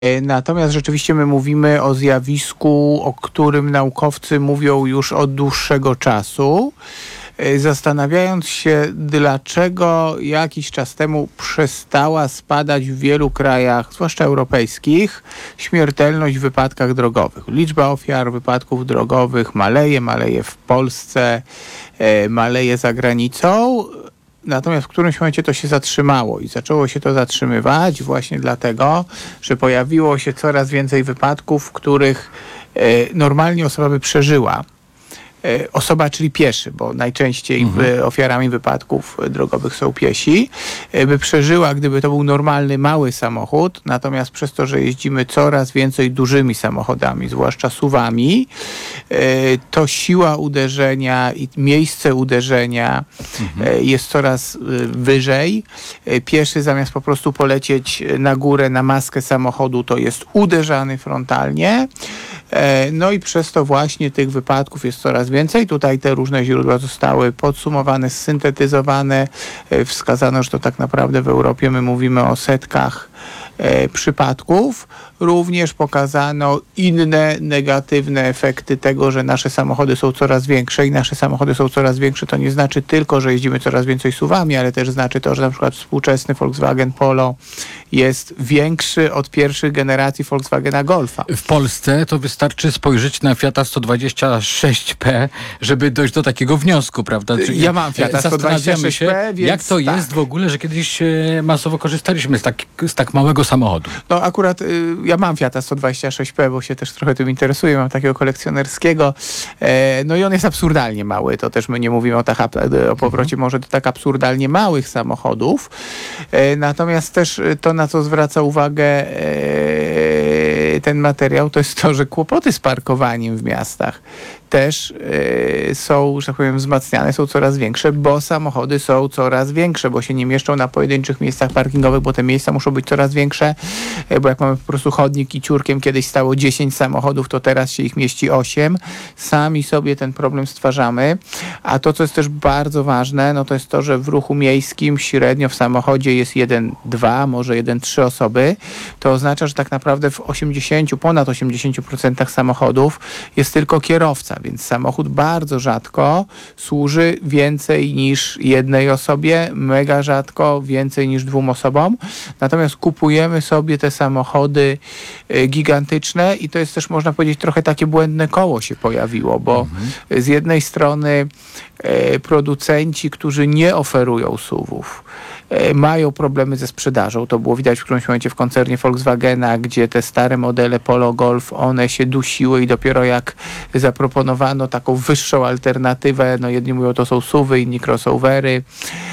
Natomiast rzeczywiście my mówimy o zjawisku, o którym naukowcy mówią już od dłuższego czasu, zastanawiając się, dlaczego jakiś czas temu przestała spadać w wielu krajach, zwłaszcza europejskich, śmiertelność w wypadkach drogowych. Liczba ofiar wypadków drogowych maleje w Polsce, maleje za granicą. Natomiast w którymś momencie to się zatrzymało i zaczęło się to zatrzymywać właśnie dlatego, że pojawiło się coraz więcej wypadków, w których normalnie osoba by przeżyła. Osoba, czyli pieszy, bo najczęściej ofiarami wypadków drogowych są piesi, by przeżyła, gdyby to był normalny, mały samochód, natomiast przez to, że jeździmy coraz więcej dużymi samochodami, zwłaszcza SUV-ami, to siła uderzenia i miejsce uderzenia jest coraz wyżej. Pieszy zamiast po prostu polecieć na górę, na maskę samochodu, to jest uderzany frontalnie. No i przez to właśnie tych wypadków jest coraz więcej. Tutaj te różne źródła zostały podsumowane, syntetyzowane. Wskazano, że to tak naprawdę w Europie my mówimy o setkach przypadków. Również pokazano inne negatywne efekty tego, że nasze samochody są coraz większe i nasze samochody są coraz większe. To nie znaczy tylko, że jeździmy coraz więcej SUV-ami, ale też znaczy to, że na przykład współczesny Volkswagen Polo jest większy od pierwszych generacji Volkswagena Golfa. W Polsce to wystarczy spojrzeć na Fiata 126P, żeby dojść do takiego wniosku, prawda? Czyli ja mam Fiata 126P, się, więc jak to jest w ogóle, że kiedyś masowo korzystaliśmy z tak małego samochodu? No akurat ja mam Fiata 126P, bo się też trochę tym interesuję, mam takiego kolekcjonerskiego. No i on jest absurdalnie mały. To też my nie mówimy o powrocie może do tak absurdalnie małych samochodów. Natomiast też to, na co zwraca uwagę ten materiał, to jest to, że kłopoty z parkowaniem w miastach też są, że tak powiem, wzmacniane, są coraz większe, bo samochody są coraz większe, bo się nie mieszczą na pojedynczych miejscach parkingowych, bo te miejsca muszą być coraz większe, bo jak mamy po prostu chodnik i ciurkiem kiedyś stało 10 samochodów, to teraz się ich mieści 8. Sami sobie ten problem stwarzamy. A to, co jest też bardzo ważne, no to jest to, że w ruchu miejskim średnio w samochodzie jest 1-2, może 1-3 osoby. To oznacza, że tak naprawdę w ponad 80% samochodów jest tylko kierowca, więc samochód bardzo rzadko służy więcej niż jednej osobie, mega rzadko więcej niż 2 osobom. Natomiast kupujemy sobie te samochody gigantyczne i to jest też, można powiedzieć, trochę takie błędne koło się pojawiło, bo z jednej strony producenci, którzy nie oferują SUV-ów, mają problemy ze sprzedażą. To było widać w którymś momencie w koncernie Volkswagena, gdzie te stare modele Polo Golf, one się dusiły i dopiero jak zaproponowano taką wyższą alternatywę, no jedni mówią, to są SUV-y, inni crossovery,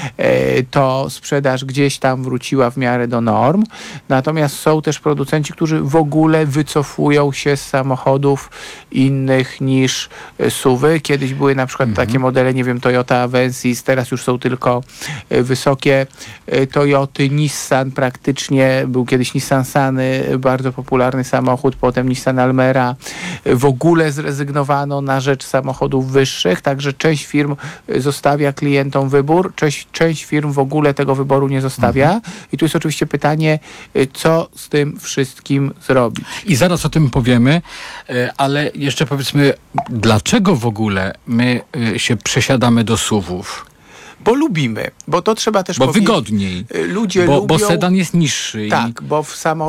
to sprzedaż gdzieś tam wróciła w miarę do norm. Natomiast są też producenci, którzy w ogóle wycofują się z samochodów innych niż SUV-y. Kiedyś były na przykład takie modele, nie wiem, Toyota Avensis, teraz już są tylko wysokie Toyoty, Nissan praktycznie, był kiedyś Nissan Sunny, bardzo popularny samochód, potem Nissan Almera. W ogóle zrezygnowano na rzecz samochodów wyższych, także część firm zostawia klientom wybór, część firm w ogóle tego wyboru nie zostawia. I tu jest oczywiście pytanie, co z tym wszystkim zrobić. I zaraz o tym powiemy, ale jeszcze powiedzmy, dlaczego w ogóle my się przesiadamy do SUV-ów? Bo lubimy, bo to trzeba też powiedzieć. Bo wygodniej. Ludzie lubią... Bo sedan jest niższy. Tak, bo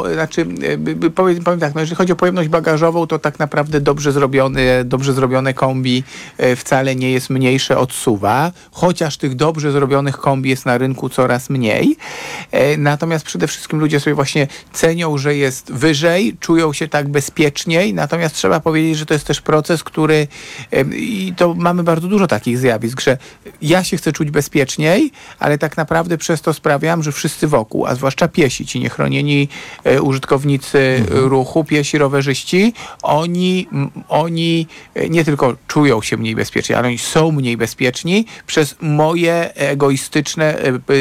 powiem tak, no jeżeli chodzi o pojemność bagażową, to tak naprawdę dobrze zrobione kombi wcale nie jest mniejsze od SUV-a, chociaż tych dobrze zrobionych kombi jest na rynku coraz mniej. Natomiast przede wszystkim ludzie sobie właśnie cenią, że jest wyżej, czują się tak bezpieczniej, natomiast trzeba powiedzieć, że to jest też proces, który i to mamy bardzo dużo takich zjawisk, że ja się chcę czuć bezpieczniej, ale tak naprawdę przez to sprawiam, że wszyscy wokół, a zwłaszcza piesi, ci niechronieni użytkownicy ruchu, piesi, rowerzyści, oni nie tylko czują się mniej bezpiecznie, ale oni są mniej bezpieczni przez moje egoistyczne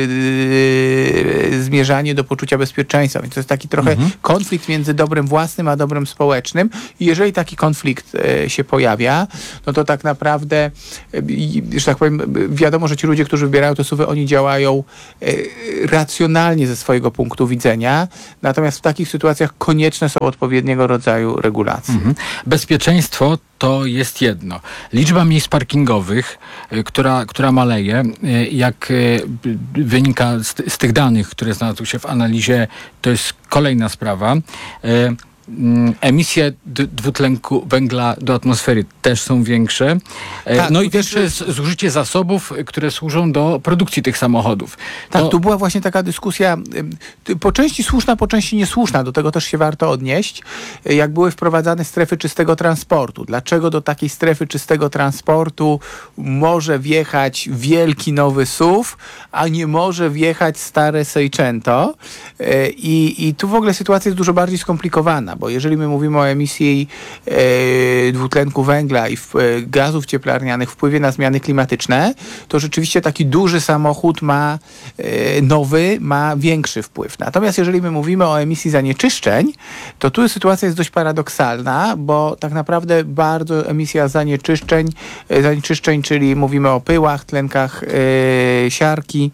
zmierzanie do poczucia bezpieczeństwa. Więc to jest taki trochę konflikt między dobrem własnym a dobrem społecznym. I jeżeli taki konflikt się pojawia, no to tak naprawdę, że tak powiem, wiadomo, że ci ludzie, którzy wybierają te SUV-y, oni działają racjonalnie ze swojego punktu widzenia, natomiast w takich sytuacjach konieczne są odpowiedniego rodzaju regulacje. Bezpieczeństwo to jest jedno. Liczba miejsc parkingowych, która maleje, jak wynika z tych danych, które znalazły się w analizie, to jest kolejna sprawa. Emisje dwutlenku węgla do atmosfery też są większe. Tak, no i też zużycie zasobów, które służą do produkcji tych samochodów. Tak, tu była właśnie taka dyskusja, po części słuszna, po części niesłuszna. Do tego też się warto odnieść. Jak były wprowadzane strefy czystego transportu. Dlaczego do takiej strefy czystego transportu może wjechać wielki nowy SUV, a nie może wjechać stare Seicento? I tu w ogóle sytuacja jest dużo bardziej skomplikowana, bo jeżeli my mówimy o emisji dwutlenku węgla i gazów cieplarnianych, wpływie na zmiany klimatyczne, to rzeczywiście taki duży samochód nowy ma większy wpływ. Natomiast jeżeli my mówimy o emisji zanieczyszczeń, to tu sytuacja jest dość paradoksalna, bo tak naprawdę bardzo emisja zanieczyszczeń, czyli mówimy o pyłach, tlenkach siarki,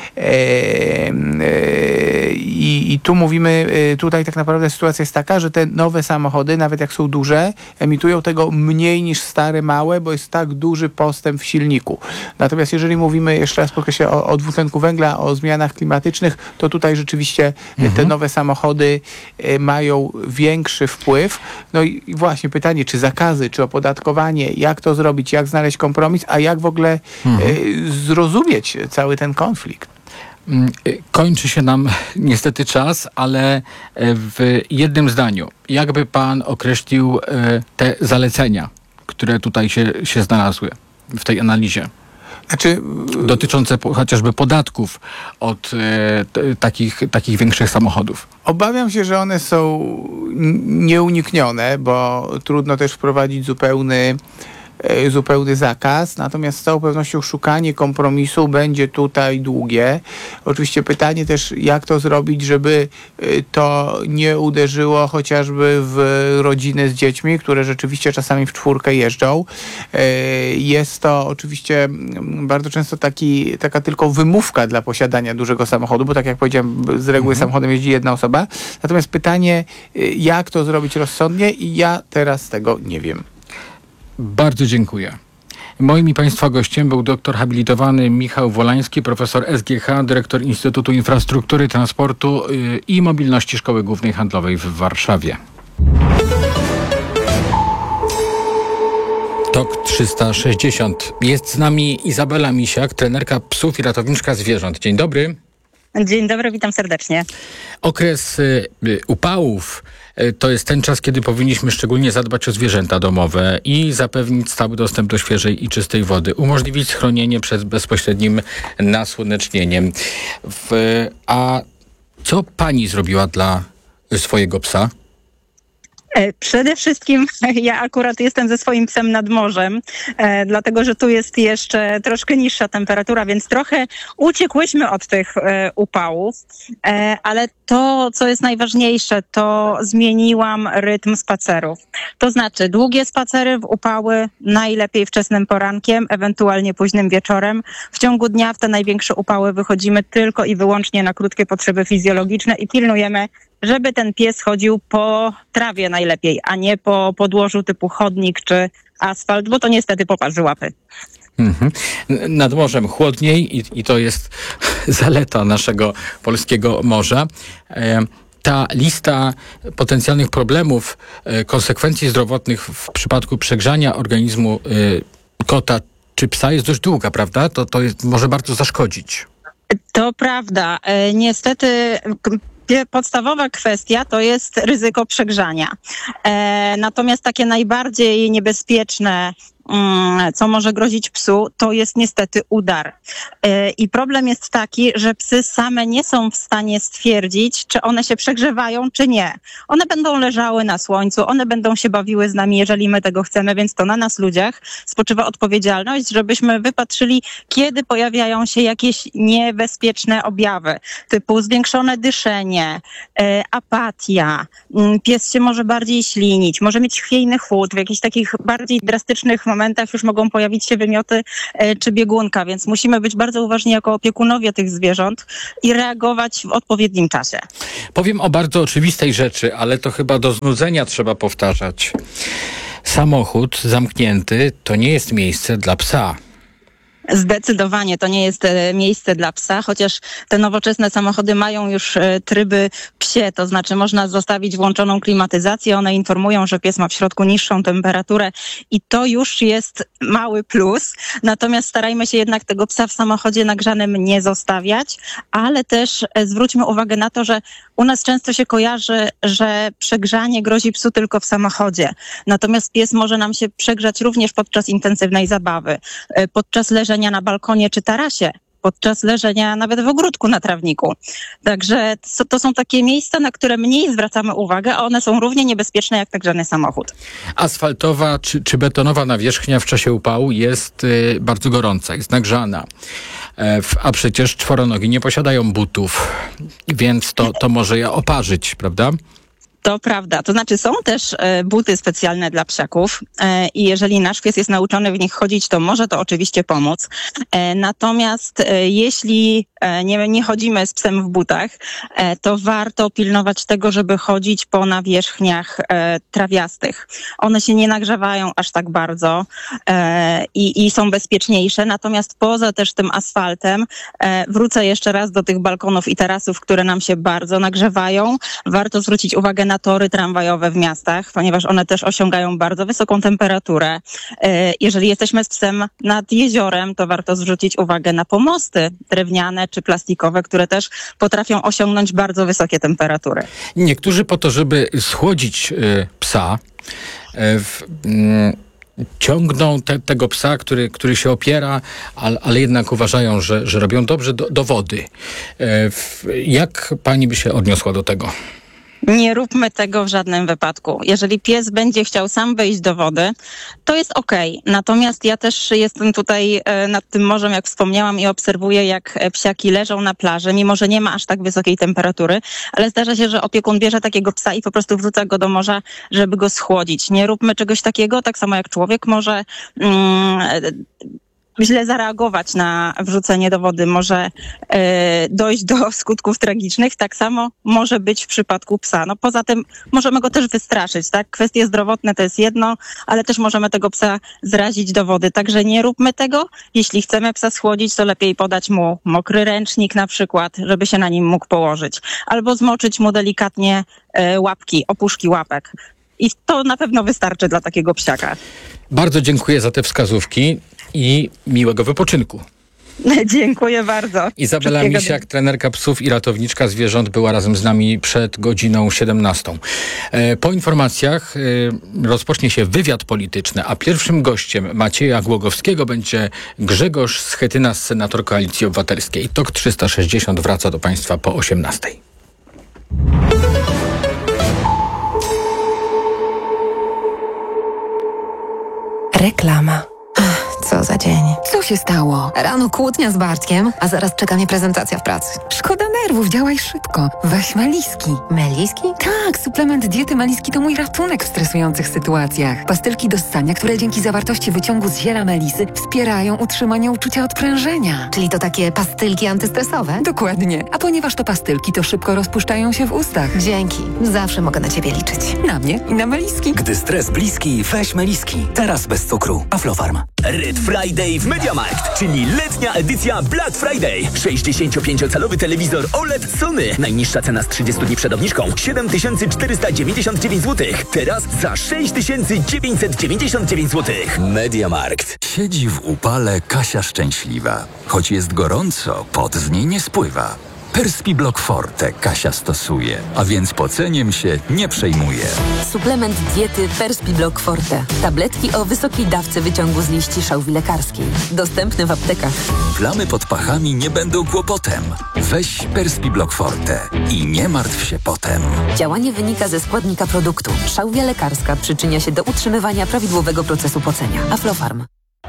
i tu mówimy, tutaj tak naprawdę sytuacja jest taka, że te nowe samochody, nawet jak są duże, emitują tego mniej niż stare małe, bo jest tak duży postęp w silniku. Natomiast jeżeli mówimy, jeszcze raz podkreślę, o dwutlenku węgla, o zmianach klimatycznych, to tutaj rzeczywiście te nowe samochody mają większy wpływ. No i właśnie pytanie, czy zakazy, czy opodatkowanie, jak to zrobić, jak znaleźć kompromis, a jak w ogóle zrozumieć cały ten konflikt. Kończy się nam niestety czas, ale w jednym zdaniu. Jakby pan określił te zalecenia, które tutaj się znalazły w tej analizie? Dotyczące chociażby podatków od takich większych samochodów. Obawiam się, że one są nieuniknione, bo trudno też wprowadzić zupełny zakaz, natomiast z całą pewnością szukanie kompromisu będzie tutaj długie. Oczywiście pytanie też, jak to zrobić, żeby to nie uderzyło chociażby w rodziny z dziećmi, które rzeczywiście czasami w czwórkę jeżdżą. Jest to oczywiście bardzo często taka tylko wymówka dla posiadania dużego samochodu, bo tak jak powiedziałem, z reguły samochodem jeździ jedna osoba. Natomiast pytanie, jak to zrobić rozsądnie, i ja teraz tego nie wiem. Bardzo dziękuję. Moim i Państwa gościem był doktor habilitowany Michał Wolański, profesor SGH, dyrektor Instytutu Infrastruktury, Transportu i Mobilności Szkoły Głównej Handlowej w Warszawie. TOK 360. Jest z nami Izabela Misiak, trenerka psów i ratowniczka zwierząt. Dzień dobry. Dzień dobry, witam serdecznie. Okres upałów to jest ten czas, kiedy powinniśmy szczególnie zadbać o zwierzęta domowe i zapewnić stały dostęp do świeżej i czystej wody, umożliwić schronienie przed bezpośrednim nasłonecznieniem. A co pani zrobiła dla swojego psa? Przede wszystkim ja akurat jestem ze swoim psem nad morzem, dlatego że tu jest jeszcze troszkę niższa temperatura, więc trochę uciekłyśmy od tych upałów, ale to, co jest najważniejsze, to zmieniłam rytm spacerów. To znaczy długie spacery w upały, najlepiej wczesnym porankiem, ewentualnie późnym wieczorem. W ciągu dnia w te największe upały wychodzimy tylko i wyłącznie na krótkie potrzeby fizjologiczne i pilnujemy, żeby ten pies chodził po trawie najlepiej, a nie po podłożu typu chodnik czy asfalt, bo to niestety poparzy łapy. Nad morzem chłodniej i to jest zaleta naszego polskiego morza. Ta lista potencjalnych problemów, konsekwencji zdrowotnych w przypadku przegrzania organizmu kota czy psa jest dość długa, prawda? To może bardzo zaszkodzić. To prawda. Niestety podstawowa kwestia to jest ryzyko przegrzania. Natomiast takie najbardziej niebezpieczne, co może grozić psu, to jest niestety udar. I problem jest taki, że psy same nie są w stanie stwierdzić, czy one się przegrzewają, czy nie. One będą leżały na słońcu, one będą się bawiły z nami, jeżeli my tego chcemy, więc to na nas, ludziach, spoczywa odpowiedzialność, żebyśmy wypatrzyli, kiedy pojawiają się jakieś niebezpieczne objawy, typu zwiększone dyszenie, apatia, pies się może bardziej ślinić, może mieć chwiejny chłód w jakichś takich bardziej drastycznych momentach momentach już mogą pojawić się wymioty czy biegunka, więc musimy być bardzo uważni jako opiekunowie tych zwierząt i reagować w odpowiednim czasie. Powiem o bardzo oczywistej rzeczy, ale to chyba do znudzenia trzeba powtarzać. Samochód zamknięty to nie jest miejsce dla psa. Zdecydowanie to nie jest miejsce dla psa, chociaż te nowoczesne samochody mają już tryby psie, to znaczy można zostawić włączoną klimatyzację, one informują, że pies ma w środku niższą temperaturę i to już jest mały plus, natomiast starajmy się jednak tego psa w samochodzie nagrzanym nie zostawiać, ale też zwróćmy uwagę na to, że u nas często się kojarzy, że przegrzanie grozi psu tylko w samochodzie, natomiast pies może nam się przegrzać również podczas intensywnej zabawy, podczas leżenia na balkonie czy tarasie, podczas leżenia nawet w ogródku na trawniku. Także to są takie miejsca, na które mniej zwracamy uwagę, a one są równie niebezpieczne jak nagrzany samochód. Asfaltowa czy betonowa nawierzchnia w czasie upału jest bardzo gorąca, jest nagrzana. A przecież czworonogi nie posiadają butów, więc to może je oparzyć, prawda? To prawda. To znaczy są też buty specjalne dla psiaków i jeżeli nasz pies jest nauczony w nich chodzić, to może to oczywiście pomóc. Natomiast jeśli nie chodzimy z psem w butach, to warto pilnować tego, żeby chodzić po nawierzchniach trawiastych. One się nie nagrzewają aż tak bardzo i są bezpieczniejsze. Natomiast poza też tym asfaltem wrócę jeszcze raz do tych balkonów i tarasów, które nam się bardzo nagrzewają. Warto zwrócić uwagę na tory tramwajowe w miastach, ponieważ one też osiągają bardzo wysoką temperaturę. Jeżeli jesteśmy z psem nad jeziorem, to warto zwrócić uwagę na pomosty drewniane czy plastikowe, które też potrafią osiągnąć bardzo wysokie temperatury. Niektórzy po to, żeby schłodzić psa, ciągną tego psa, który się opiera, ale jednak uważają, że robią dobrze do wody. Jak pani by się odniosła do tego? Nie róbmy tego w żadnym wypadku. Jeżeli pies będzie chciał sam wejść do wody, to jest okej. Natomiast ja też jestem tutaj nad tym morzem, jak wspomniałam, i obserwuję, jak psiaki leżą na plaży, mimo że nie ma aż tak wysokiej temperatury, ale zdarza się, że opiekun bierze takiego psa i po prostu wrzuca go do morza, żeby go schłodzić. Nie róbmy czegoś takiego, tak samo jak człowiek może źle zareagować na wrzucenie do wody, może dojść do skutków tragicznych, tak samo może być w przypadku psa. No poza tym możemy go też wystraszyć, tak? Kwestie zdrowotne to jest jedno, ale też możemy tego psa zrazić do wody, także nie róbmy tego. Jeśli chcemy psa schłodzić, to lepiej podać mu mokry ręcznik na przykład, żeby się na nim mógł położyć, albo zmoczyć mu delikatnie łapki, opuszki łapek. I to na pewno wystarczy dla takiego psiaka. Bardzo dziękuję za te wskazówki i miłego wypoczynku. Dziękuję bardzo. Izabela Misiak, trenerka psów i ratowniczka zwierząt, była razem z nami przed godziną 17. Po informacjach rozpocznie się wywiad polityczny, a pierwszym gościem Macieja Głogowskiego będzie Grzegorz Schetyna, senator Koalicji Obywatelskiej. TOK 360 wraca do Państwa po 18. Reklama. Co za dzień. Co się stało? Rano kłótnia z Bartkiem, a zaraz czeka mnie prezentacja w pracy. Szkoda nerwów, działaj szybko. Weź Meliski. Meliski? Tak, suplement diety Meliski to mój ratunek w stresujących sytuacjach. Pastylki do ssania, które dzięki zawartości wyciągu z ziela melisy wspierają utrzymanie uczucia odprężenia. Czyli to takie pastylki antystresowe? Dokładnie. A ponieważ to pastylki, to szybko rozpuszczają się w ustach. Dzięki. Zawsze mogę na ciebie liczyć. Na mnie i na Meliski. Gdy stres bliski, weź Meliski. Teraz bez cukru. Aflofarm. Red Friday w MediaMarkt, czyli letnia edycja Black Friday. 65-calowy telewizor OLED Sony. Najniższa cena z 30 dni przed obniżką 7499 zł. Teraz za 6999 zł. MediaMarkt. Siedzi w upale Kasia szczęśliwa. Choć jest gorąco, pot z niej nie spływa. Perspiblock Forte Kasia stosuje, a więc poceniem się nie przejmuje. Suplement diety Perspiblock Forte. Tabletki o wysokiej dawce wyciągu z liści szałwi lekarskiej. Dostępny w aptekach. Plamy pod pachami nie będą kłopotem. Weź Perspiblock Forte i nie martw się potem. Działanie wynika ze składnika produktu. Szałwia lekarska przyczynia się do utrzymywania prawidłowego procesu pocenia. Aflofarm.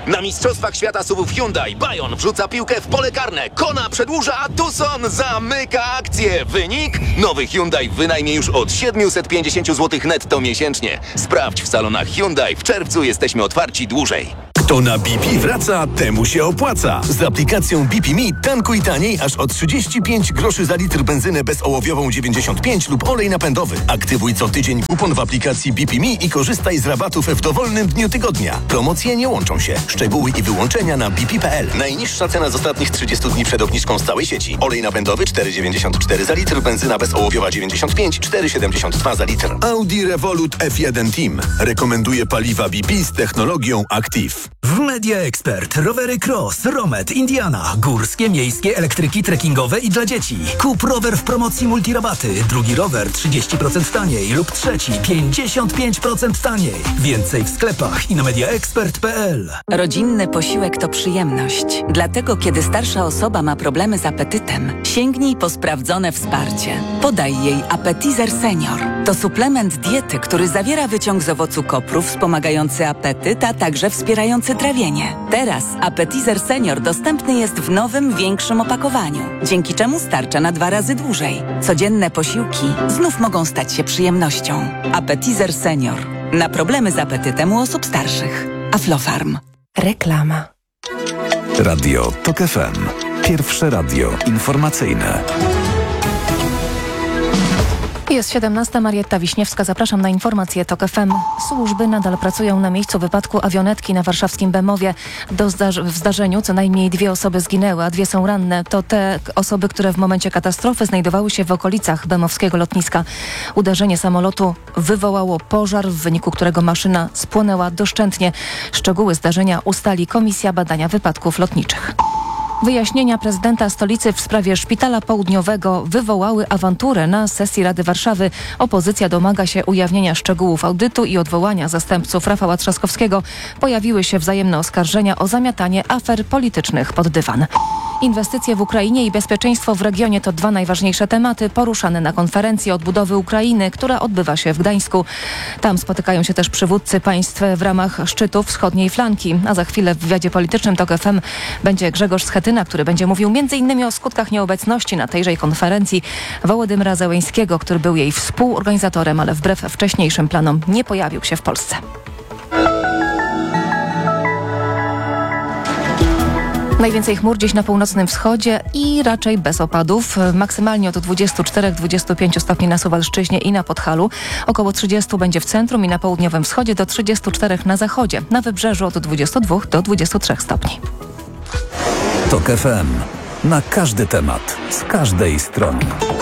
Na Mistrzostwach Świata SUV-ów Hyundai Bayon wrzuca piłkę w pole karne, Kona przedłuża, a Tucson zamyka akcję. Wynik? Nowy Hyundai w wynajmie już od 750 zł netto miesięcznie. Sprawdź w salonach Hyundai. W czerwcu jesteśmy otwarci dłużej. Kto na BP wraca, temu się opłaca. Z aplikacją BP Me tankuj taniej aż o 35 groszy za litr benzynę bezołowiową 95 lub olej napędowy. Aktywuj co tydzień kupon w aplikacji BP Me i korzystaj z rabatów w dowolnym dniu tygodnia. Promocje nie łączą się. Szczegóły i wyłączenia na bp.pl. Najniższa cena z ostatnich 30 dni przed obniżką z całej sieci. Olej napędowy 4,94 za litr, benzyna bezołowiowa 95, 4,72 za litr. Audi Revolut F1 Team rekomenduje paliwa BP z technologią Active. W Media Expert rowery Cross, Romet, Indiana, górskie, miejskie, elektryki, trekkingowe i dla dzieci. Kup rower w promocji multirabaty. Drugi rower 30% taniej lub trzeci 55% taniej. Więcej w sklepach i na mediaexpert.pl. Rodzinny posiłek to przyjemność. Dlatego, kiedy starsza osoba ma problemy z apetytem, sięgnij po sprawdzone wsparcie. Podaj jej Appetizer Senior. To suplement diety, który zawiera wyciąg z owocu kopru wspomagający apetyt, a także wspierający trawienie. Teraz Appetizer Senior dostępny jest w nowym, większym opakowaniu, dzięki czemu starcza na 2 razy dłużej. Codzienne posiłki znów mogą stać się przyjemnością. Appetizer Senior. Na problemy z apetytem u osób starszych. Aflofarm. Reklama. Radio TOK FM. Pierwsze radio informacyjne. Jest 17. Marietta Wiśniewska. Zapraszam na informacje TOK FM. Służby nadal pracują na miejscu wypadku awionetki na warszawskim Bemowie. W zdarzeniu co najmniej 2 osoby zginęły, a 2 są ranne. To te osoby, które w momencie katastrofy znajdowały się w okolicach bemowskiego lotniska. Uderzenie samolotu wywołało pożar, w wyniku którego maszyna spłonęła doszczętnie. Szczegóły zdarzenia ustali Komisja Badania Wypadków Lotniczych. Wyjaśnienia prezydenta stolicy w sprawie Szpitala Południowego wywołały awanturę na sesji Rady Warszawy. Opozycja domaga się ujawnienia szczegółów audytu i odwołania zastępców Rafała Trzaskowskiego. Pojawiły się wzajemne oskarżenia o zamiatanie afer politycznych pod dywan. Inwestycje w Ukrainie i bezpieczeństwo w regionie to 2 najważniejsze tematy poruszane na konferencji odbudowy Ukrainy, która odbywa się w Gdańsku. Tam spotykają się też przywódcy państw w ramach szczytu wschodniej flanki. A za chwilę w wywiadzie politycznym TOK FM będzie Grzegorz Schetyna, który będzie mówił m.in. o skutkach nieobecności na tejże konferencji Wołodymyra Zełeńskiego, który był jej współorganizatorem, ale wbrew wcześniejszym planom nie pojawił się w Polsce. Najwięcej chmur dziś na północnym wschodzie i raczej bez opadów. Maksymalnie od 24-25 stopni na Suwalszczyźnie i na Podhalu. Około 30 będzie w centrum i na południowym wschodzie, do 34 na zachodzie. Na wybrzeżu od 22 do 23 stopni. TOK FM. Na każdy temat, z każdej strony.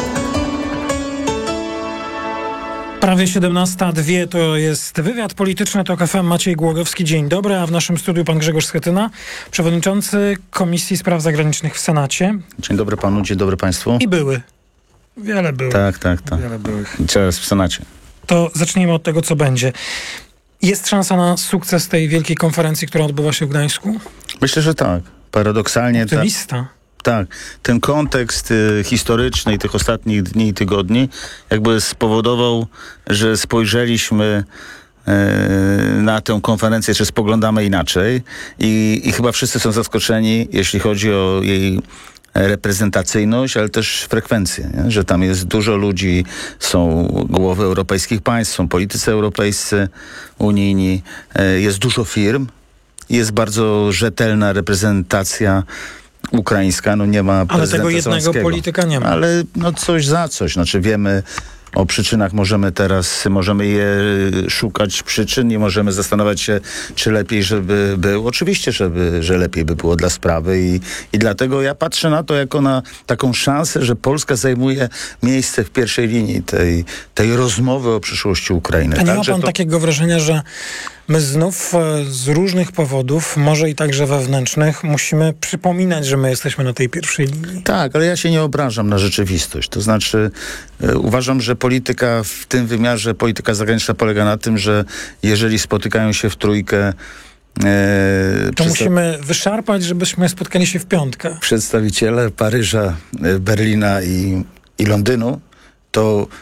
Prawie 17:02 to jest wywiad polityczny TOK FM. Maciej Głogowski, dzień dobry, a w naszym studiu pan Grzegorz Schetyna, przewodniczący Komisji Spraw Zagranicznych w Senacie. Dzień dobry panu, dzień dobry państwu. I były. Wiele było. Tak. Wiele byłych. I teraz w Senacie. To zacznijmy od tego, co będzie. Jest szansa na sukces tej wielkiej konferencji, która odbywa się w Gdańsku? Myślę, że tak. Paradoksalnie Optymista. Tak. Ten kontekst historyczny i tych ostatnich dni i tygodni jakby spowodował, że spojrzeliśmy na tę konferencję, czy spoglądamy inaczej i chyba wszyscy są zaskoczeni, jeśli chodzi o jej reprezentacyjność, ale też frekwencję, nie? Że tam jest dużo ludzi, są głowy europejskich państw, są politycy europejscy, unijni, jest dużo firm, jest bardzo rzetelna reprezentacja ukraińska, no nie ma prezydenta. Ale tego jednego Zełenskiego. polityka nie ma. Ale no coś za coś, znaczy wiemy o przyczynach, możemy je szukać przyczyn i możemy zastanawiać się, czy lepiej, żeby było. Oczywiście, że lepiej by było dla sprawy i dlatego ja patrzę na to jako na taką szansę, że Polska zajmuje miejsce w pierwszej linii tej rozmowy o przyszłości Ukrainy. A nie ma pan takiego wrażenia, że my znów z różnych powodów, może i także wewnętrznych, musimy przypominać, że my jesteśmy na tej pierwszej linii? Tak, ale ja się nie obrażam na rzeczywistość. To znaczy uważam, że polityka w tym wymiarze, polityka zagraniczna polega na tym, że jeżeli spotykają się w trójkę to musimy wyszarpać, żebyśmy spotkali się w piątkę. Przedstawiciele Paryża, Berlina i Londynu, to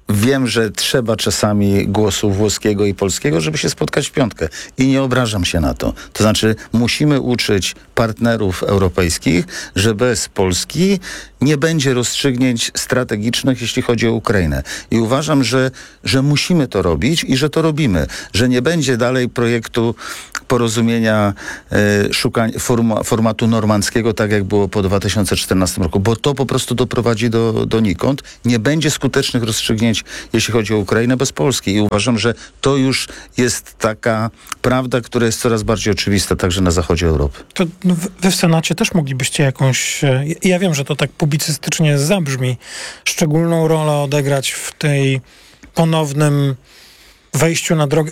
wiem, że trzeba czasami głosu włoskiego i polskiego, żeby się spotkać w piątkę. I nie obrażam się na to. To znaczy, musimy uczyć partnerów europejskich, że bez Polski nie będzie rozstrzygnięć strategicznych, jeśli chodzi o Ukrainę. I uważam, że musimy to robić i że to robimy. Że nie będzie dalej projektu porozumienia, formatu normandzkiego, tak jak było po 2014 roku, bo to po prostu doprowadzi donikąd. Nie będzie skutecznych rozstrzygnięć, jeśli chodzi o Ukrainę, bez Polski. I uważam, że to już jest taka prawda, która jest coraz bardziej oczywista także na zachodzie Europy. To wy w Senacie też moglibyście jakąś, ja wiem, że to tak publicystycznie zabrzmi, szczególną rolę odegrać w tej ponownym wejściu na drogę,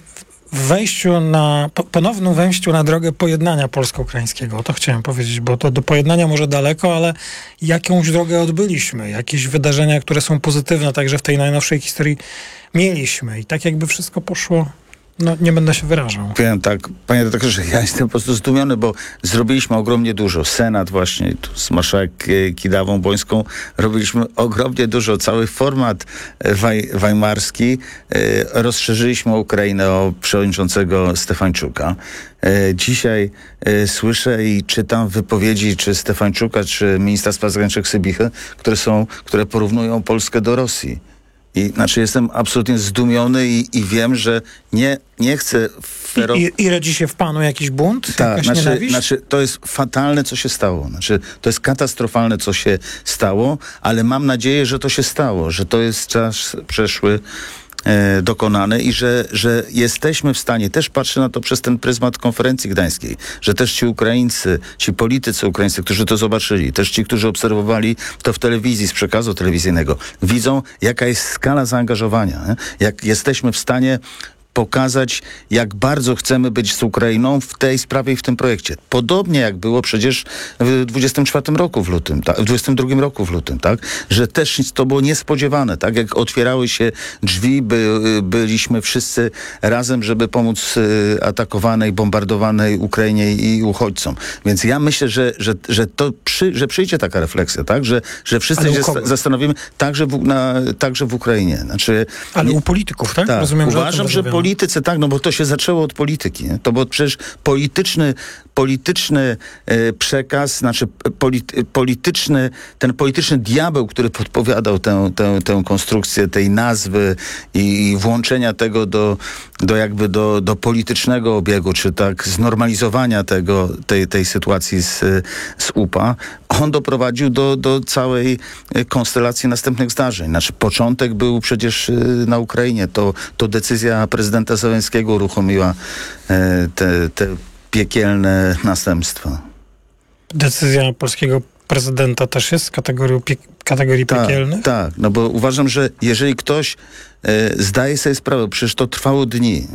ponownym wejściu na drogę pojednania polsko-ukraińskiego. To chciałem powiedzieć, bo to do pojednania może daleko, ale jakąś drogę odbyliśmy. Jakieś wydarzenia, które są pozytywne, także w tej najnowszej historii mieliśmy. I tak jakby wszystko poszło, nie będę się wyrażał. Powiem tak, panie redaktorze, ja jestem po prostu zdumiony, bo zrobiliśmy ogromnie dużo. Senat właśnie, tu z marszałek Kidawą-Błońską robiliśmy ogromnie dużo. Cały format weimarski rozszerzyliśmy o Ukrainę, o przewodniczącego Stefańczuka. Dzisiaj słyszę i czytam wypowiedzi czy Stefańczuka, czy ministra spraw zagranicznych Sybichy, które porównują Polskę do Rosji. I znaczy jestem absolutnie zdumiony i wiem, że nie chcę... I rodzi się w panu jakiś bunt? Tak, znaczy to jest fatalne, co się stało. Znaczy, to jest katastrofalne, co się stało, ale mam nadzieję, że to się stało, że to jest czas przeszły, dokonane i że jesteśmy w stanie, też patrzę na to przez ten pryzmat konferencji gdańskiej, że też ci Ukraińcy, ci politycy ukraińscy, którzy to zobaczyli, też ci, którzy obserwowali to w telewizji, z przekazu telewizyjnego, widzą, jaka jest skala zaangażowania, jak jesteśmy w stanie pokazać, jak bardzo chcemy być z Ukrainą w tej sprawie i w tym projekcie. Podobnie jak było przecież w 22 roku w lutym, tak? Że też to było niespodziewane, tak? Jak otwierały się drzwi, byliśmy wszyscy razem, żeby pomóc atakowanej, bombardowanej Ukrainie i uchodźcom. Więc ja myślę, że przyjdzie taka refleksja, tak? Że wszyscy się zastanowimy, także w Ukrainie. Znaczy, ale u polityków, tak? Rozumiem, uważam, że politycy, tak, bo to się zaczęło od polityki. Nie? To był przecież polityczny przekaz, znaczy ten polityczny diabeł, który podpowiadał tę konstrukcję tej nazwy i włączenia tego do politycznego obiegu, czy tak znormalizowania tej sytuacji z UPA, on doprowadził do całej konstelacji następnych zdarzeń. Znaczy początek był przecież na Ukrainie. To decyzja prezydenta Zełenskiego uruchomiła te piekielne następstwa. Decyzja polskiego prezydenta też jest z kategorii piekielnych? Tak, bo uważam, że jeżeli ktoś zdaje sobie sprawę, przecież to trwało dni.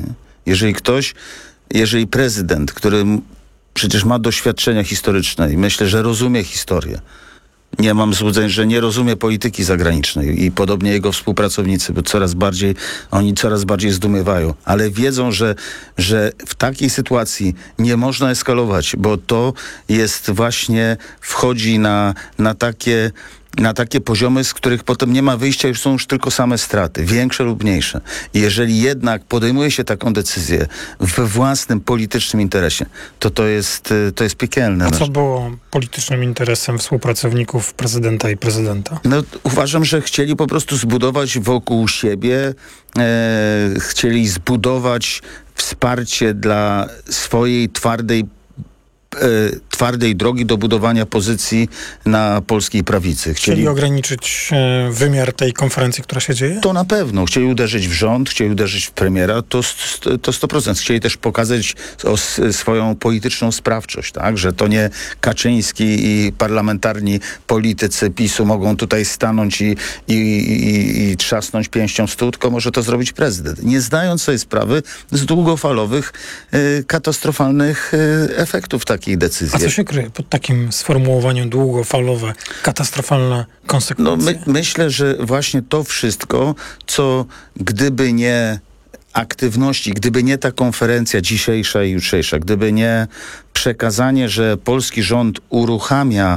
Jeżeli prezydent, który przecież ma doświadczenia historyczne i myślę, że rozumie historię, nie mam złudzeń, że nie rozumie polityki zagranicznej i podobnie jego współpracownicy, bo oni coraz bardziej zdumiewają, ale wiedzą, że w takiej sytuacji nie można eskalować, bo to jest właśnie, wchodzi na takie poziomy, z których potem nie ma wyjścia, już są tylko same straty, większe lub mniejsze. I jeżeli jednak podejmuje się taką decyzję we własnym politycznym interesie, to jest piekielne. A co było politycznym interesem współpracowników prezydenta i prezydenta? Uważam, że chcieli po prostu zbudować wokół siebie, chcieli zbudować wsparcie dla swojej twardej drogi do budowania pozycji na polskiej prawicy. Chcieli ograniczyć wymiar tej konferencji, która się dzieje? To na pewno. Chcieli uderzyć w rząd, chcieli uderzyć w premiera, to 100%. Chcieli też pokazać swoją polityczną sprawczość, tak? Że to nie Kaczyński i parlamentarni politycy PiS-u mogą tutaj stanąć i trzasnąć pięścią w stół, tylko może to zrobić prezydent. Nie zdając sobie sprawy z długofalowych, katastrofalnych efektów takiej decyzji. A co się kryje pod takim sformułowaniem długofalowe, katastrofalne konsekwencje? Myślę, że właśnie to wszystko, co gdyby nie aktywności, gdyby nie ta konferencja dzisiejsza i jutrzejsza, gdyby nie przekazanie, że polski rząd uruchamia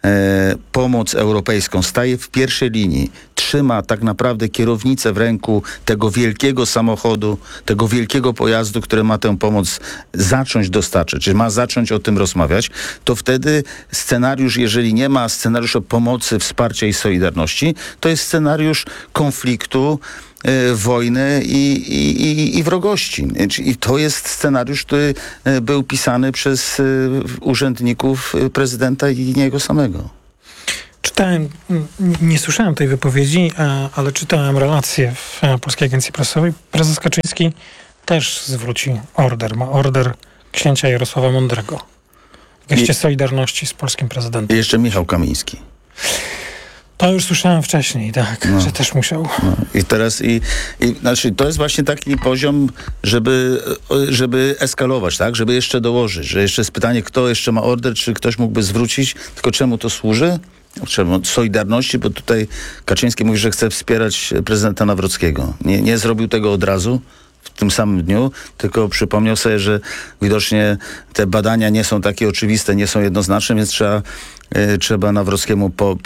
pomoc europejską, staje w pierwszej linii, trzyma tak naprawdę kierownicę w ręku tego wielkiego samochodu, tego wielkiego pojazdu, który ma tę pomoc zacząć dostarczać, czy ma zacząć o tym rozmawiać, to wtedy scenariusz, jeżeli nie ma scenariusza pomocy, wsparcia i solidarności, to jest scenariusz konfliktu, wojny i wrogości. I to jest scenariusz, który był pisany przez urzędników prezydenta i nie jego samego. Czytałem, nie słyszałem tej wypowiedzi, ale czytałem relację w Polskiej Agencji Prasowej. Prezes Kaczyński też zwróci order. Ma order księcia Jarosława Mądrego. W geście solidarności z polskim prezydentem. I jeszcze Michał Kamiński. To już słyszałem wcześniej, tak, że też musiał. I teraz znaczy, to jest właśnie taki poziom, żeby eskalować, tak? Żeby jeszcze dołożyć, że jeszcze jest pytanie, kto jeszcze ma order, czy ktoś mógłby zwrócić, tylko czemu to służy? Czemu? Solidarności, bo tutaj Kaczyński mówi, że chce wspierać prezydenta Nawrockiego. Nie zrobił tego od razu, w tym samym dniu, tylko przypomniał sobie, że widocznie te badania nie są takie oczywiste, nie są jednoznaczne, więc trzeba Nawrockiemu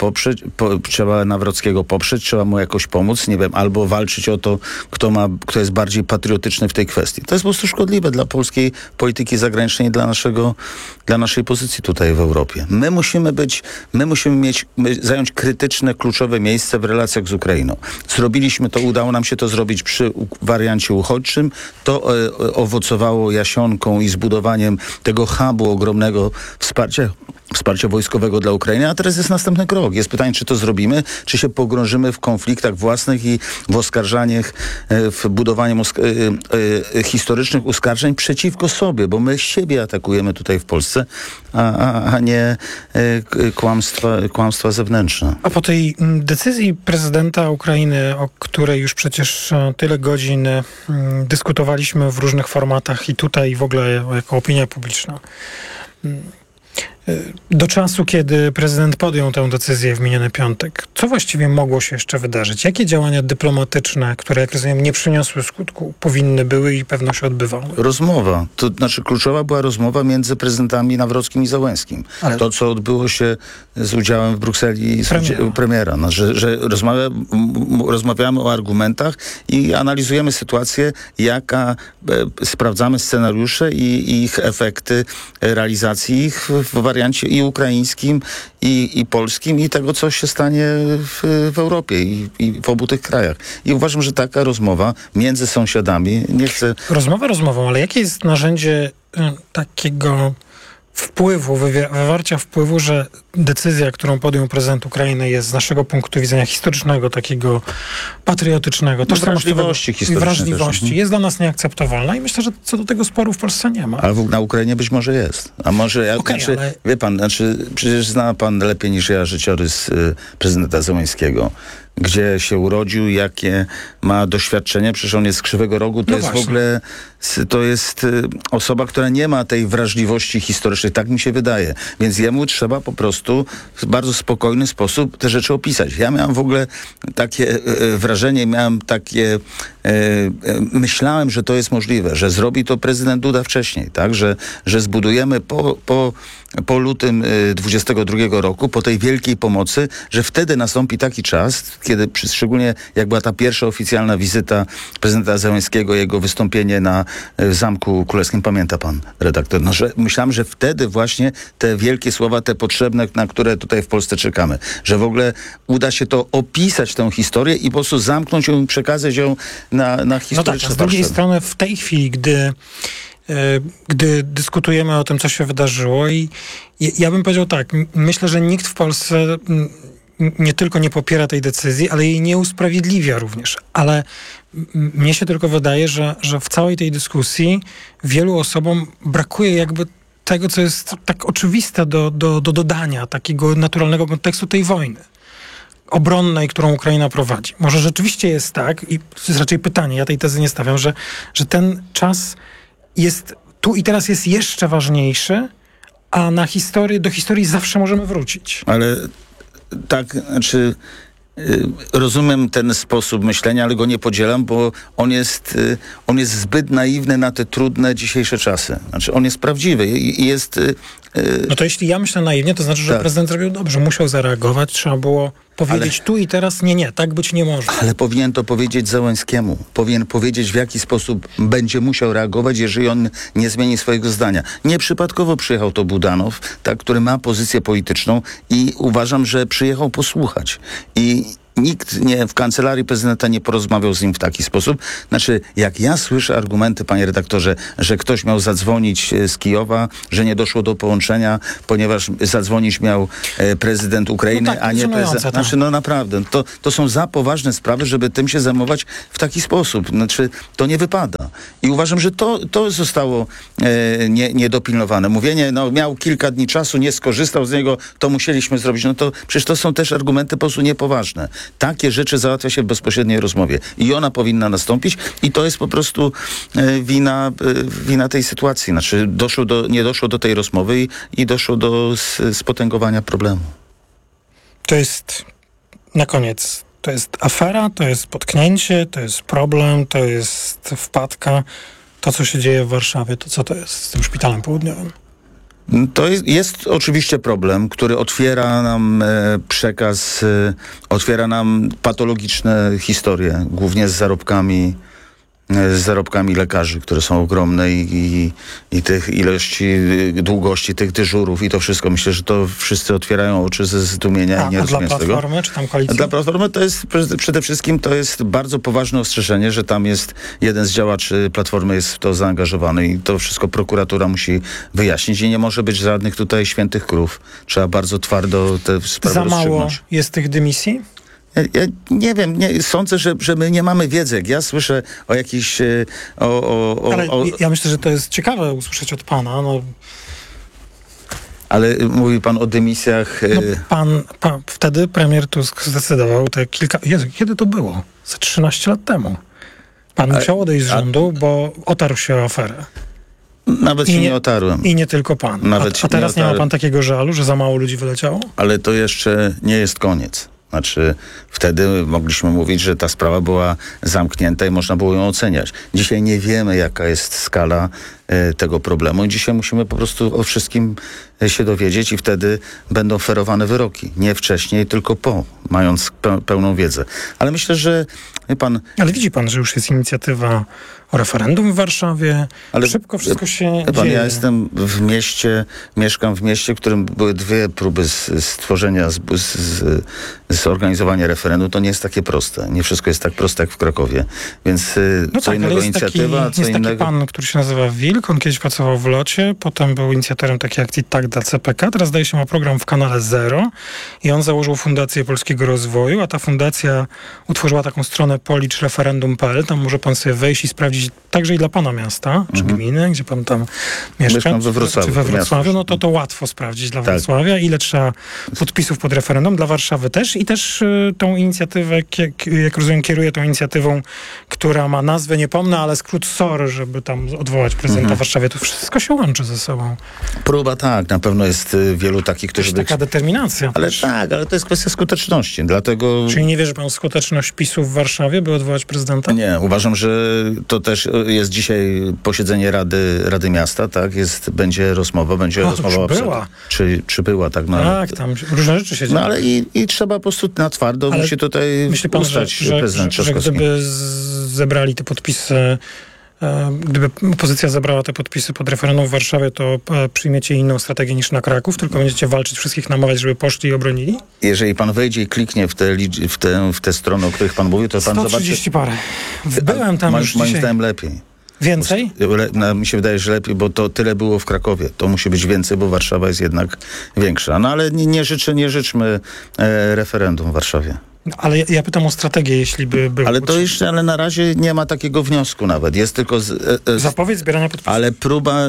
poprzeć, trzeba mu jakoś pomóc, nie wiem, albo walczyć o to, kto jest bardziej patriotyczny w tej kwestii. To jest po prostu szkodliwe dla polskiej polityki zagranicznej i dla naszej pozycji tutaj w Europie. My musimy zająć krytyczne, kluczowe miejsce w relacjach z Ukrainą. Zrobiliśmy to, udało nam się to zrobić przy wariancie uchodźczym. To owocowało jasionką i zbudowaniem tego hubu ogromnego wsparcia wojskowego dla Ukrainy, a teraz jest następny krok. Jest pytanie, czy to zrobimy, czy się pogrążymy w konfliktach własnych i w oskarżaniach, w budowaniu historycznych oskarżeń przeciwko sobie, bo my siebie atakujemy tutaj w Polsce, a nie kłamstwa zewnętrzne. A po tej decyzji prezydenta Ukrainy, o której już przecież tyle godzin dyskutowaliśmy w różnych formatach i tutaj w ogóle jako opinia publiczna, do czasu, kiedy prezydent podjął tę decyzję w miniony piątek, co właściwie mogło się jeszcze wydarzyć? Jakie działania dyplomatyczne, które, jak rozumiem, nie przyniosły skutku, powinny były i pewno się odbywały? Rozmowa. To znaczy kluczowa była rozmowa między prezydentami Nawrockim i Załęskim. Ale to, co odbyło się z udziałem w Brukseli premiera. No, że rozmawiamy o argumentach i analizujemy sytuację, sprawdzamy scenariusze i ich efekty realizacji ich w wariancie i ukraińskim, i polskim, i tego, co się stanie w Europie i w obu tych krajach. I uważam, że taka rozmowa między sąsiadami, nie chcę... Rozmowa rozmową, ale jakie jest narzędzie takiego wpływu, wywarcia wpływu, że decyzja, którą podjął prezydent Ukrainy, jest z naszego punktu widzenia historycznego, takiego patriotycznego, wrażliwości, jest dla nas nieakceptowalna i myślę, że co do tego sporu w Polsce nie ma. Ale na Ukrainie być może jest. A może, ale... wie pan, przecież zna pan lepiej niż ja życiorys prezydenta Zełenskiego, gdzie się urodził, jakie ma doświadczenie. Przecież on jest z Krzywego Rogu. To jest osoba, która nie ma tej wrażliwości historycznej. Tak mi się wydaje. Więc jemu trzeba po prostu w bardzo spokojny sposób te rzeczy opisać. Ja miałem w ogóle takie wrażenie, myślałem, że to jest możliwe, że zrobi to prezydent Duda wcześniej, tak? Że zbudujemy po lutym 22 roku, po tej wielkiej pomocy, że wtedy nastąpi taki czas, kiedy szczególnie jak była ta pierwsza oficjalna wizyta prezydenta Zełenskiego, jego wystąpienie na Zamku Królewskim, pamięta pan redaktor, że myślałem, że wtedy właśnie te wielkie słowa, te potrzebne, na które tutaj w Polsce czekamy, że w ogóle uda się to opisać, tę historię i po prostu zamknąć ją, przekazać ją na historyczne. No tak, a z drugiej strony w tej chwili, gdy dyskutujemy o tym, co się wydarzyło, i ja bym powiedział tak, myślę, że nikt w Polsce nie tylko nie popiera tej decyzji, ale jej nie usprawiedliwia również. Ale mnie się tylko wydaje, że w całej tej dyskusji wielu osobom brakuje jakby tego, co jest tak oczywiste do dodania, takiego naturalnego kontekstu tej wojny obronnej, którą Ukraina prowadzi. Może rzeczywiście jest tak, i to jest raczej pytanie, ja tej tezy nie stawiam, że ten czas jest tu i teraz jest jeszcze ważniejszy, a do historii zawsze możemy wrócić. Ale tak, rozumiem ten sposób myślenia, ale go nie podzielam, bo on jest zbyt naiwny na te trudne dzisiejsze czasy. Znaczy, on jest prawdziwy i jest... No to jeśli ja myślę naiwnie, to znaczy, że tak. prezydent zrobił dobrze. Musiał zareagować, trzeba było powiedzieć tu i teraz nie, tak być nie może. Ale powinien to powiedzieć Zełenskiemu. Powinien powiedzieć, w jaki sposób będzie musiał reagować, jeżeli on nie zmieni swojego zdania. Nieprzypadkowo przyjechał to Budanow, tak, który ma pozycję polityczną i uważam, że przyjechał posłuchać. I nikt w kancelarii prezydenta nie porozmawiał z nim w taki sposób. Znaczy, jak ja słyszę argumenty, panie redaktorze, że ktoś miał zadzwonić z Kijowa, że nie doszło do połączenia, ponieważ zadzwonić miał prezydent Ukrainy, a nie prezydent. Znaczy, no naprawdę, to są za poważne sprawy, żeby tym się zajmować w taki sposób. Znaczy, to nie wypada. I uważam, że to zostało niedopilnowane. Mówienie, miał kilka dni czasu, nie skorzystał z niego, to musieliśmy zrobić. No to przecież to są też argumenty po prostu niepoważne. Takie rzeczy załatwia się w bezpośredniej rozmowie. I ona powinna nastąpić i to jest po prostu wina tej sytuacji. Znaczy nie doszło do tej rozmowy i doszło do spotęgowania problemu. To jest na koniec. To jest afera, to jest potknięcie, to jest problem, to jest wpadka. To, co się dzieje w Warszawie, to co to jest z tym szpitalem południowym? To jest oczywiście problem, który otwiera nam przekaz, otwiera nam patologiczne historie, głównie z zarobkami lekarzy, które są ogromne i tych długości tych dyżurów i to wszystko. Myślę, że to wszyscy otwierają oczy ze zdumienia i nie rozumieją tego. A dla Platformy czy tam koalicji? Dla Platformy to jest przede wszystkim bardzo poważne ostrzeżenie, że tam jest jeden z działaczy Platformy jest w to zaangażowany i to wszystko prokuratura musi wyjaśnić i nie może być żadnych tutaj świętych krów. Trzeba bardzo twardo te sprawy rozstrzygnąć. Za mało jest tych dymisji? Ja nie wiem, sądzę, że my nie mamy wiedzy. Jak ja słyszę o jakichś... ja myślę, że to jest ciekawe usłyszeć od pana. Ale mówi pan o dymisjach... Pan wtedy premier Tusk zdecydował kiedy to było? Za 13 lat temu. Pan musiał odejść z rządu, bo otarł się o aferę. Nawet się nie otarłem. I nie tylko pan. A teraz nie ma pan takiego żalu, że za mało ludzi wyleciało? Ale to jeszcze nie jest koniec. Znaczy, wtedy mogliśmy mówić, że ta sprawa była zamknięta i można było ją oceniać. Dzisiaj nie wiemy, jaka jest skala tego problemu i dzisiaj musimy po prostu o wszystkim się dowiedzieć i wtedy będą ferowane wyroki. Nie wcześniej, tylko po, mając pełną wiedzę. Ale myślę, że pan... Ale widzi pan, że już jest inicjatywa o referendum w Warszawie. Ale szybko wszystko się dzieje. Ja jestem mieszkam w mieście, w którym były dwie próby stworzenia, zorganizowania referendum. To nie jest takie proste. Nie wszystko jest tak proste jak w Krakowie. Więc co innego inicjatywa, co innego... Jest taki pan, który się nazywa Wilk. On kiedyś pracował w Locie, potem był inicjatorem takiej akcji Tak dla CPK. Teraz zdaje się ma program w kanale Zero i on założył Fundację Polskiego Rozwoju, a ta fundacja utworzyła taką stronę policzreferendum.pl. Tam może pan sobie wejść i sprawdzić także i dla pana miasta, czy gminy, gdzie pan tam mieszka. Mieszkam we Wrocławiu. Czy we Wrocławiu, no to łatwo sprawdzić dla Wrocławia, ile trzeba podpisów pod referendum, dla Warszawy też i też tą inicjatywę, jak rozumiem, kieruje tą inicjatywą, która ma nazwę, nie pomnę, ale skrót SOR, żeby tam odwołać prezydenta w Warszawie. To wszystko się łączy ze sobą. Próba tak, na pewno jest wielu takich, którzy... To jest taka determinacja. Ale tak, ale to jest kwestia skuteczności, dlatego... Czyli nie wierzy pan w skuteczność PiS-u w Warszawie, by odwołać prezydenta? Nie, uważam, że to też jest dzisiaj posiedzenie Rady Miasta, tak? Będzie rozmowa. Czy była, tak? Tak, tam różne rzeczy się dzieją. No ale i trzeba po prostu na twardo, musi tutaj myśli pan, ustać prezydent że gdyby zebrali te podpisy, gdyby opozycja zebrała te podpisy pod referendum w Warszawie, to przyjmiecie inną strategię niż na Kraków, tylko będziecie walczyć, wszystkich namawiać, żeby poszli i obronili? Jeżeli pan wejdzie i kliknie w te strony, o których pan mówił, to pan zobaczy... 130 parę. Byłem tam już moim zdaniem lepiej. Więcej? Mi się wydaje, że lepiej, bo to tyle było w Krakowie. To musi być więcej, bo Warszawa jest jednak większa. No ale nie życzmy referendum w Warszawie. Ale ja pytam o strategię, jeśli by było. Ale na razie nie ma takiego wniosku nawet. Jest tylko... zapowiedź zbierania podpisów. Ale próba,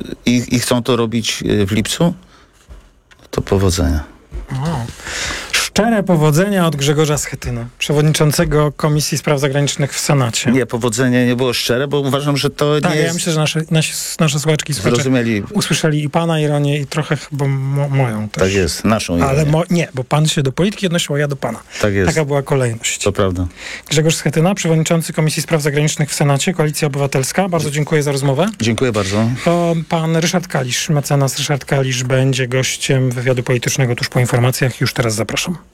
chcą to robić w lipcu? To powodzenia. Szczere powodzenia od Grzegorza Schetyny, przewodniczącego Komisji Spraw Zagranicznych w Senacie. Nie, powodzenie nie było szczere, bo uważam, że to tak, nie jest... ja myślę, że nasze słuchaczki i słuchacze zrozumieli. Usłyszeli i pana ironię i trochę chyba moją też. Tak jest, naszą ironię. Ale nie, bo pan się do polityki odnosił, a ja do pana. Tak jest. Taka była kolejność. To prawda. Grzegorz Schetyna, przewodniczący Komisji Spraw Zagranicznych w Senacie, Koalicja Obywatelska. Bardzo dziękuję za rozmowę. Dziękuję bardzo. To pan Ryszard Kalisz, mecenas Ryszard Kalisz będzie gościem wywiadu politycznego tuż po informacjach. Już teraz zapraszam.